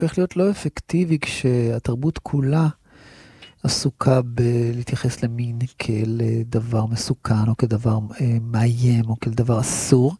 הופך להיות לא אפקטיבי כשהתרבות כולה עסוקה בלהתייחס למין כאל דבר מסוכן, או כדבר מאיים, או כדבר אסור.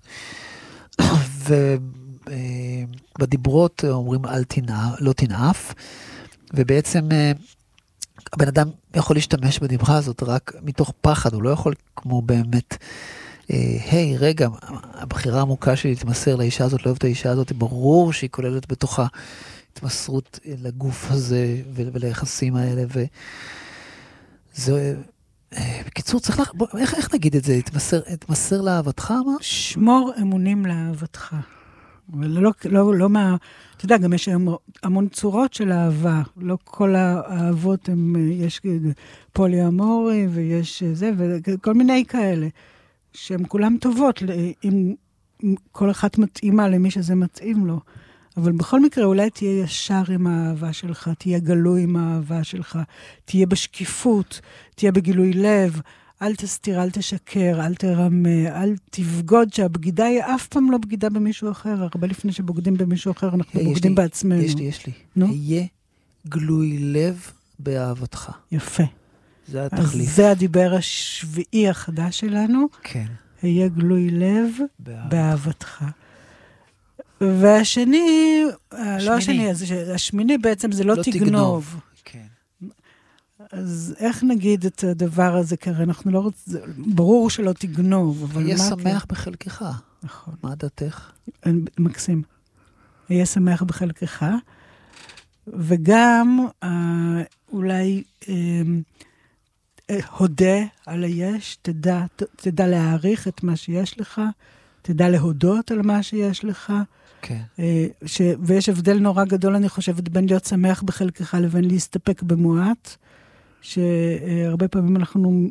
ובדיברות אומרים לא תנאף, ובעצם הבן אדם יכול להשתמש בדיברה הזאת רק מתוך פחד, הוא לא יכול כמו באמת, היי, רגע, הבחירה העמוקה שלי להתמסר לאישה הזאת, לא אוהב את האישה הזאת, ברור שהיא כוללת בתוכה התמסרות לגוף הזה וליחסים האלה, וזה, בקיצור, צריך איך נגיד את זה? התמסר לאהבתך, מה? שמור אמונים לאהבתך. ולא מה, אתה יודע, גם יש המון צורות של אהבה. לא כל האהבות יש פולי-אמורי ויש זה, וכל מיני כאלה, שהן כולן טובות, אם כל אחת מתאימה למי שזה מתאים לו. אבל בכל מקרה, אולי תהיה ישר עם האהבה שלך, תהיה גלוי עם האהבה שלך, תהיה בשקיפות, תהיה בגילוי לב, אל תסתיר, אל תשקר, אל תרמה, אל תבגוד, שהבגידה היא אף פעם לא בגידה במישהו אחר, הרבה לפני שבוגדים במישהו אחר, אנחנו בוגדים בעצמנו. יש לי. היה גלוי לב באהבתך. יפה. זה התחליף. אז זה הדיבר השביעי החדש שלנו. כן. היה גלוי לב באהבתך. והשני, לא השני, השמיני בעצם זה לא תגנוב. כן. אז איך נגיד את הדבר הזה? כי אנחנו לא רוצים, ברור שלא תגנוב, אבל היה שמח בחלקך. נכון. מה דעתך? מקסים. היה שמח בחלקך, וגם אולי הודה על היש, תדע להעריך את מה שיש לך, תדע להודות על מה שיש לך, כן. ויש הבדל נורא גדול, אני חושבת, בין להיות שמח בחלקך לבין להסתפק במועט, שהרבה פעמים אנחנו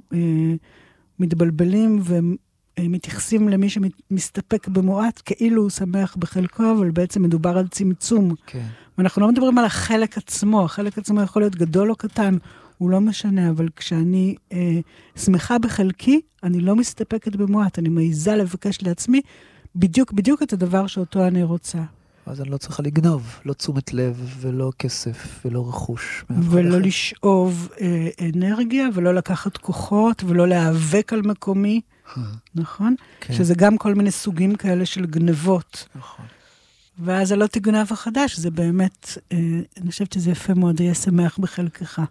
מתבלבלים ומתייחסים למי שמסתפק במועט, כאילו הוא שמח בחלקו, אבל בעצם מדובר על צמצום. כן. ואנחנו לא מדברים על החלק עצמו, החלק עצמו יכול להיות גדול או קטן, הוא לא משנה, אבל כשאני שמחה בחלקי, אני לא מסתפקת במועט, אני מעיזה לבקש לעצמי בדיוק את הדבר שאותו אני רוצה. אז אני לא צריכה לגנוב, לא תשומת לב ולא כסף ולא רכוש. ולא לשאוב אנרגיה, ולא לקחת כוחות, ולא להיאבק על מקומי, נכון? כן. שזה גם כל מיני סוגים כאלה של גנבות. נכון. ואז הלא תגנב החדש, זה באמת, אני חושבת שזה יפה מאוד, יהיה שמח בחלקך.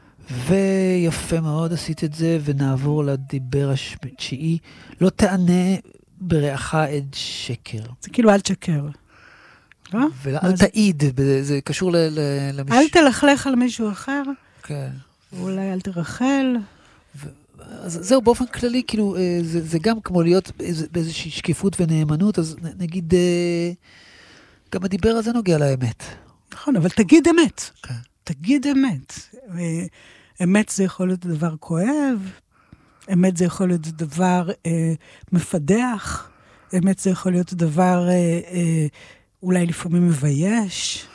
ויפה מאוד עשית את זה, ונעבור לדיבר התשיעי. לא תענה ברעך עד שקר. זה כאילו אל תשקר. לא? ואל תעיד, זה קשור למישהו. אל תלכלך על מישהו אחר. כן. ואולי אל תרחל. אז זהו, באופן כללי, כאילו, זה גם כמו להיות באיזושהי שקיפות ונאמנות, אז נגיד, גם הדיבר הזה נוגע לאמת. נכון, אבל תגיד אמת. כן. תגיד אמת. אמת זה יכול להיות דבר כואב, אמת זה יכול להיות דבר מפדח, אמת זה יכול להיות דבר אולי לפעמים מבייש,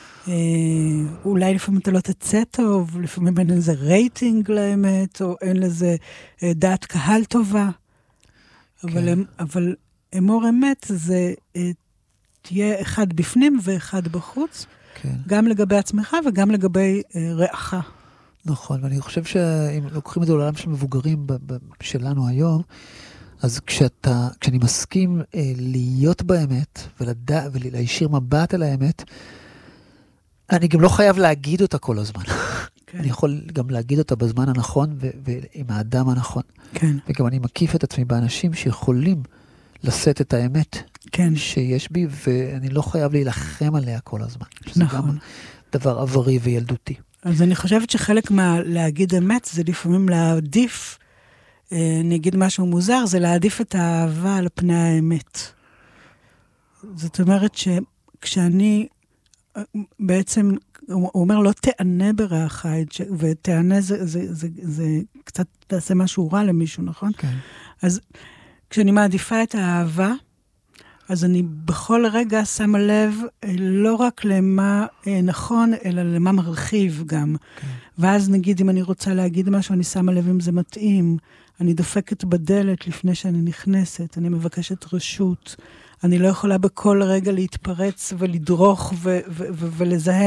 אולי לפעמים אתה לא תצא טוב, לפעמים אין לזה רייטינג לאמת, או אין לזה דעת קהל טובה. כן. אבל אמור אמת זה תהיה אחד בפנים ואחד בחוץ, כן. גם לגבי עצמך וגם לגבי רעך. נכון, ואני חושב שאם לוקחים את זה לעולם של מבוגרים שלנו היום, אז כשאני מסכים להיות באמת, ולהישיר מבט על האמת, אני גם לא חייב להגיד אותה כל הזמן. כן. אני יכול גם להגיד אותה בזמן הנכון, ועם האדם הנכון. כן. וגם אני מקיף את עצמי באנשים שיכולים לשאת את האמת כן. שיש בי, ואני לא חייב להילחם עליה כל הזמן. שזה נכון. גם דבר עברי וילדותי. אז אני חושבת שחלק להגיד אמת, זה לפעמים להעדיף, אני אגיד משהו מוזר, זה להעדיף את האהבה על פני האמת. זאת אומרת שכשאני, בעצם, הוא אומר, לא תענה ברעך, ותענה זה קצת תעשה משהו רע למישהו, נכון? כן. אז כשאני מעדיפה את האהבה, אז אני בכל רגע שמה לב לא רק למה נכון, אלא למה מרחיב גם. Okay. ואז נגיד, אם אני רוצה להגיד משהו, אני שמה לב אם זה מתאים. אני דופקת בדלת לפני שאני נכנסת, אני מבקשת רשות. אני לא יכולה בכל רגע להתפרץ ולדרוך ולזהם